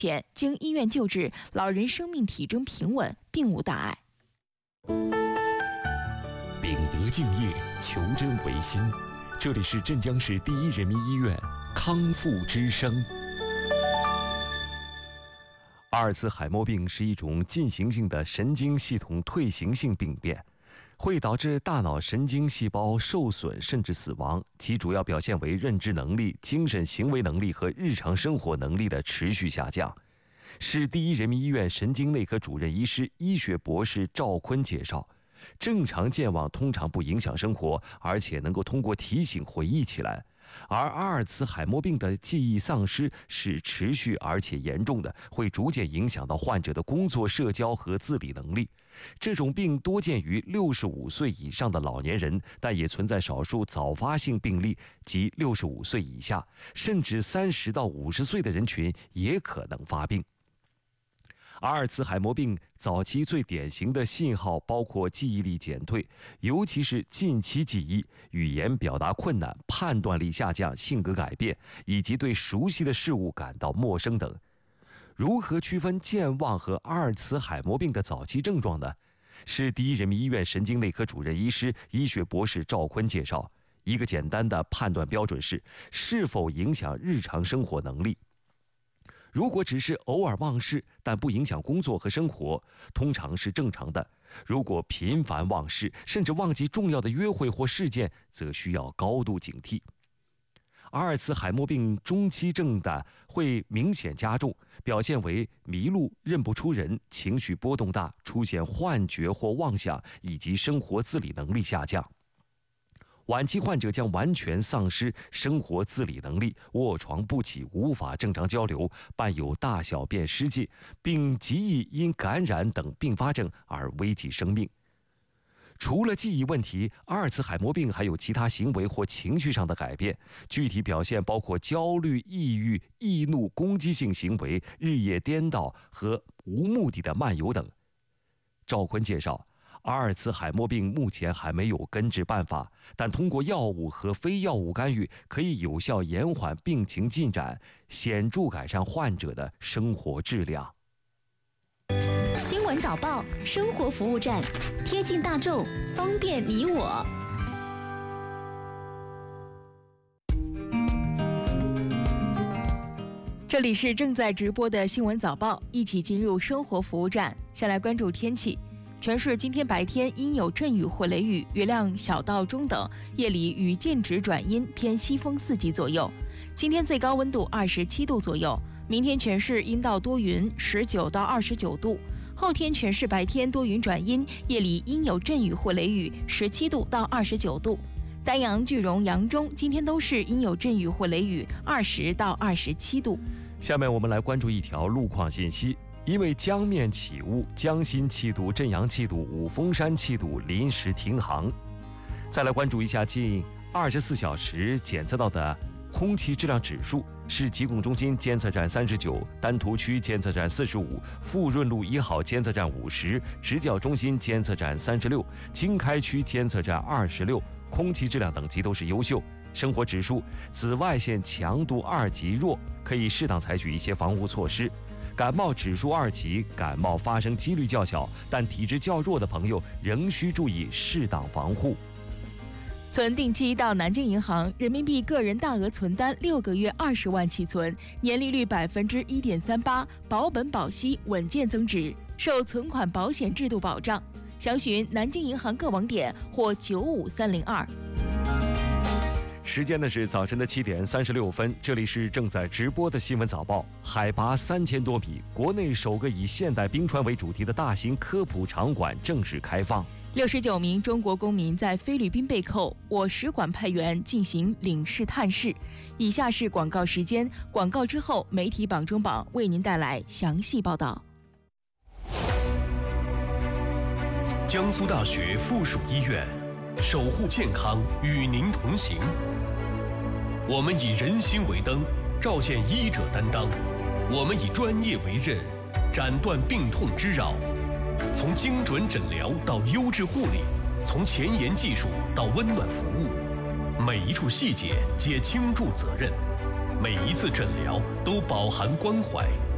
前经医院救治，老人生命体征平稳，并无大碍。 秉德敬业，求真为心。这里是镇江市第一人民医院康复之声。阿尔茨海默病是一种进行性的神经系统退行性病变，会导致大脑神经细胞受损甚至死亡。其主要表现为认知能力、精神行为能力和日常生活能力的持续下降。市第一人民医院神经内科主任医师、医学博士赵坤介绍，正常健忘通常不影响生活，而且能够通过提醒回忆起来。而阿尔茨海默病的记忆丧失是持续而且严重的，会逐渐影响到患者的工作、社交和自理能力。这种病多见于65岁以上的老年人，但也存在少数早发性病例，即65岁以下，甚至30到50岁的人群也可能发病。阿尔茨海默病早期最典型的信号包括记忆力减退，尤其是近期记忆、语言表达困难、判断力下降、性格改变，以及对熟悉的事物感到陌生等。如何区分健忘和阿尔茨海默病的早期症状呢？市第一人民医院神经内科主任医师、医学博士赵坤介绍，一个简单的判断标准是否影响日常生活能力。如果只是偶尔忘事，但不影响工作和生活，通常是正常的。如果频繁忘事，甚至忘记重要的约会或事件，则需要高度警惕。阿尔茨海默病中期症的会明显加重，表现为迷路、认不出人、情绪波动大、出现幻觉或妄想，以及生活自理能力下降。晚期患者将完全丧失生活自理能力，卧床不起，无法正常交流，伴有大小便失禁，并极易因感染等并发症而危及生命。除了记忆问题，阿尔茨海默病还有其他行为或情绪上的改变，具体表现包括焦虑、抑郁、易怒、攻击性行为、日夜颠倒和无目的的漫游等。赵坤介绍，阿尔茨海默病目前还没有根治办法，但通过药物和非药物干预，可以有效延缓病情进展，显著改善患者的生活质量。 新闻早报，生活服务站，贴近大众，方便你我。 这里是正在直播的新闻早报，一起进入生活服务站。先来关注天气。全市今天白天阴有阵雨或雷雨，雨量小到中等，夜里雨间止转阴，偏西风4级左右。今天最高温度27度左右，明天全市阴到多云，19到29度。后天全市白天多云转阴，夜里阴有阵雨或雷雨，17度到29度。丹阳、句容、扬中今天都是阴有阵雨或雷雨，20到27度。 下面我们来关注一条路况信息。因为江面起雾，江心气堵、镇阳气堵、五峰山气堵临时停航。再来关注一下近24小时检测到的空气质量指数，市疾控中心监测站39，丹徒区监测站45，富润路1号监测站50，职教中心监测站36，经开区监测站26，空气质量等级都是优秀。生活指数，紫外线强度2级弱，可以适当采取一些防护措施。感冒指数2级，感冒发生几率较小，但体质较弱的朋友仍需注意适当防护。 存定期到南京银行，人民币个人大额存单6个月20万起存，年利率1.38%，保本保息，稳健增值，受存款保险制度保障。详询南京银行各网点或95302。 时间呢是早晨的7点36分，这里是正在直播的新闻早报。海拔3000多米，国内首个以现代冰川为主题的大型科普场馆正式开放。 69名中国公民在菲律宾被扣，我使馆派员进行领事探视。以下是广告时间，广告之后，媒体榜中榜为您带来详细报道。 江苏大学附属医院，守护健康，与您同行。我们以人心为灯，照见医者担当；我们以专业为刃，斩断病痛之扰。从精准诊疗到优质护理，从前沿技术到温暖服务，每一处细节皆倾注责任，每一次诊疗都饱含关怀。